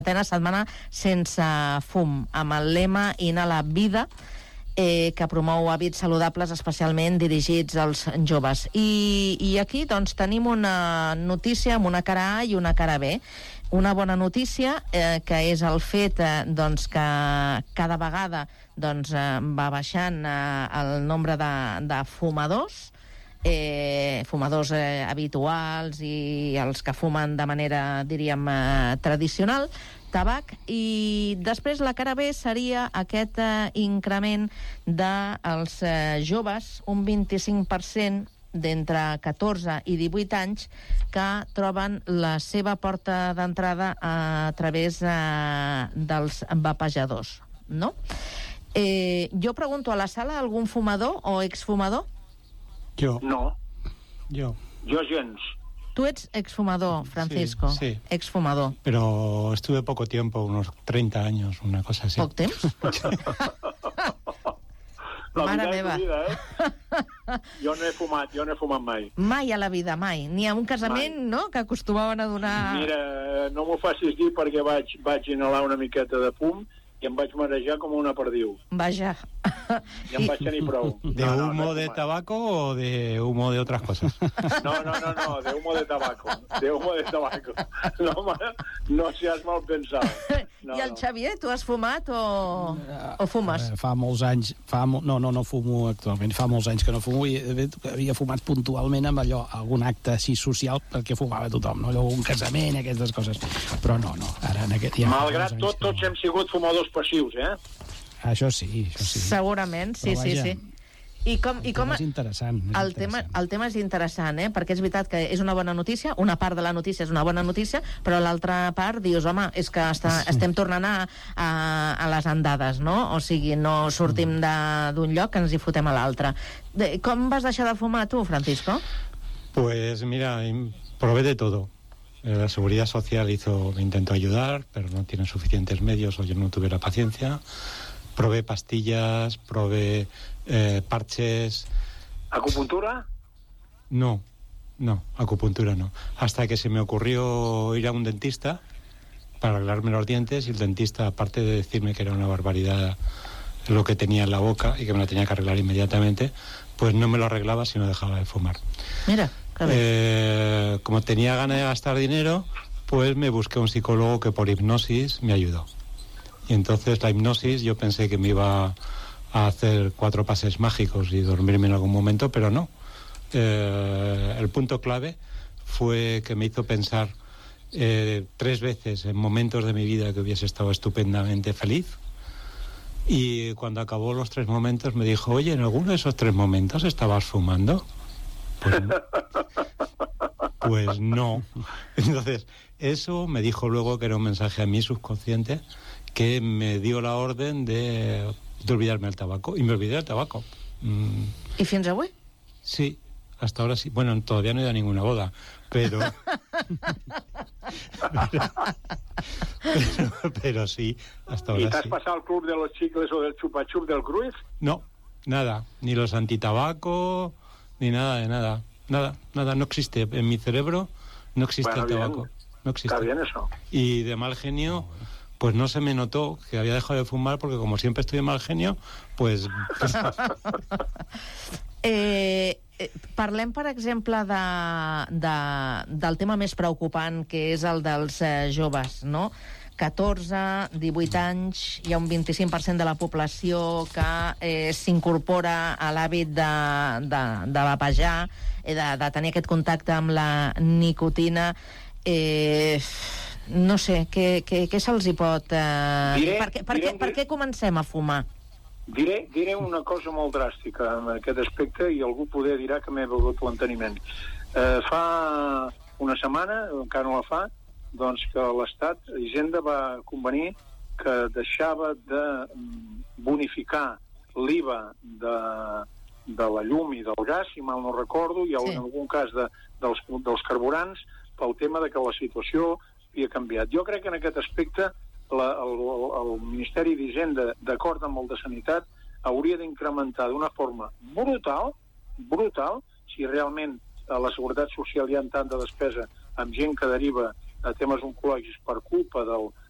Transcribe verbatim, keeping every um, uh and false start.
setena setmana sense fum, amb el lema Inhala Vida, eh, que promou hàbits saludables especialment dirigits als joves. I, i aquí doncs, tenim una notícia amb una cara A i una cara B. Una bona notícia, eh, que és el fet eh, doncs, que cada vegada doncs, eh, va baixant eh, el nombre de, de fumadors, Eh, fumadors eh, habituals i els que fumen de manera, diríem, eh, tradicional, tabac, i després la cara B seria aquest eh, increment dels eh, joves, un vint-i-cinc per cent d'entre catorze i divuit anys que troben la seva porta d'entrada a través eh, dels vapejadors, no? Eh, jo pregunto a la sala, algun fumador o exfumador? Yo. No. Yo. Yo gens. Tú eres exfumador, Francisco. Sí, sí. Exfumador. Pero estuve poco tiempo, unos treinta años, una cosa así. ¿Poc temps? La Mare vida meva. és vida, eh? Jo no he fumat, jo no he fumat mai. Mai a la vida, mai. Ni a un casament, Mai. no?, que acostumaven a donar... Mira, no m'ho facis dir perquè vaig, vaig inhalar una miqueta de fum i em vaig marejar com una perdiu. Vaja. I em vaig tenir prou. ¿De No, no, humo no he de fumat. tabaco o de humo de otras cosas? No, no, no, no, de humo de tabaco. De humo de tabaco. No, home, no seas mal pensado. No, I el no. Xavier, tu has fumat o, o fumes? Eh, fa molts anys, fa mo... no, no, no fumo actualment, fa molts anys que no fumo i de fet, havia fumat puntualment amb allò, algun acte així social perquè fumava tothom, no? Allò, un casament, aquestes coses, però no, no, ara en aquest... Ja Malgrat tot, que... tots hem sigut fumadors passius, eh? Això sí, això sí. Segurament, sí, Però sí, vaja, sí. I com, el i com... tema és interessant. És El tema, interessant. el tema és interessant, eh? Perquè és veritat que és una bona notícia, una part de la notícia és una bona notícia, però l'altra part dius, home, és que està, estem tornant a, a, a les andades, no? O sigui, no sortim de- d'un lloc que ens hi fotem a l'altre. De- Com vas deixar de fumar tu, Francisco? Pues mira, im- probé de todo. Eh, La Seguridad Social hizo, me intentó ayudar, pero no tienen suficientes medios o yo no tuve la paciencia. Probé pastillas, probé eh, parches. Acupuntura? No, no, acupuntura no. Hasta que se me ocurrió ir a un dentista para arreglarme los dientes y el dentista, aparte de decirme que era una barbaridad lo que tenía en la boca y que me lo tenía que arreglar inmediatamente, pues no me lo arreglaba si no dejaba de fumar. Mira, que bé. Eh, como tenía ganas de gastar dinero, pues me busqué un psicólogo que por hipnosis me ayudó. Y entonces la hipnosis, yo pensé que me iba a hacer cuatro pases mágicos y dormirme en algún momento, pero no. Eh, el punto clave fue que me hizo pensar eh, tres veces en momentos de mi vida que hubiese estado estupendamente feliz. Y cuando acabó los tres momentos me dijo, oye, ¿en alguno de esos tres momentos estabas fumando? Pues no. Pues no. Entonces, eso me dijo luego que era un mensaje a mi subconsciente que me dio la orden de, de olvidarme del tabaco. Y me olvidé del tabaco. Mm, I fins avui? sí, hasta ahora sí. Bueno, todavía no he ido a ninguna boda, pero... pero, pero, pero sí, hasta I ahora t'has sí. passat al club de los chicles o del chupa-chup del Cruyff? No, nada. Ni los antitabaco, ni nada de nada. Nada, nada, no existe. En mi cerebro no existe Bueno, el bien. tabaco. No existe. Está bien eso. Y de mal genio, pues no se me notó que había dejado de fumar porque como siempre estoy de mal genio, pues... pues Eh, eh, parlem, per exemple, de, de, del tema més preocupant, que és el dels eh, joves, no? catorze, divuit anys, hi ha un vint-i-cinc per cent de la població que eh, s'incorpora a l'hàbit de, de, de vapejar, eh, de, de tenir aquest contacte amb la nicotina. Eh, no sé, què, què, què se'ls hi pot... Eh... Diré- per, què, per, diré- què, per què comencem a fumar? Diré, diré una cosa molt dràstica en aquest aspecte i algú poder dirà que m'he begut l'enteniment. Eh, fa una setmana, encara no la fa, doncs que l'Estat, Hisenda, va convenir que deixava de bonificar l'I V A de, de la llum i del gas, si mal no recordo, i Sí. en algun cas de, dels, dels carburants, pel tema de que la situació havia canviat. Jo crec que en aquest aspecte la, el, el Ministeri d'Hisenda, d'acord amb el de Sanitat, hauria d'incrementar d'una forma brutal, brutal, si realment a la Seguretat Social hi ha tanta despesa amb gent que deriva a temes oncològics per culpa del,